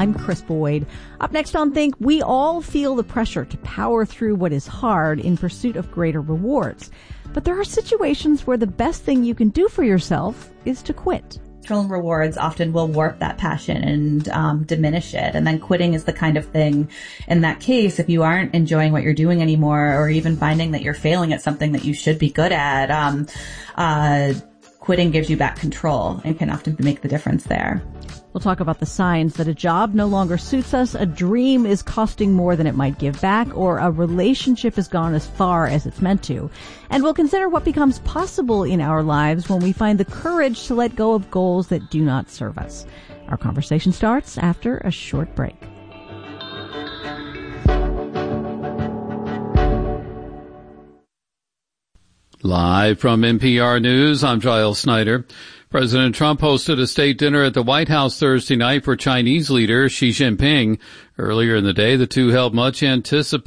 I'm Chris Boyd. Up next on Think, we all feel the pressure to power through what is hard in pursuit of greater rewards. But there are situations where the best thing you can do for yourself is to quit. External rewards often will warp that passion and diminish it. And then quitting is the kind of thing, in that case, if you aren't enjoying what you're doing anymore, or even finding that you're failing at something that you should be good at, quitting gives you back control and can often make the difference there. We'll talk about the signs that a job no longer suits us, a dream is costing more than it might give back, or a relationship has gone as far as it's meant to. And we'll consider what becomes possible in our lives when we find the courage to let go of goals that do not serve us. Our conversation starts after a short break. Live from NPR News, I'm Giles Snyder. President Trump hosted a state dinner at the White House Thursday night for Chinese leader Xi Jinping. Earlier in the day, the two held much anticipated